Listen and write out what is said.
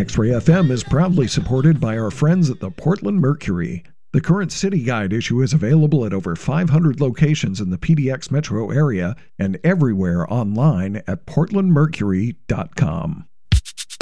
X-Ray FM is proudly supported by our friends at the Portland Mercury. The current City Guide issue is available at over 500 locations in the PDX metro area and everywhere online at portlandmercury.com.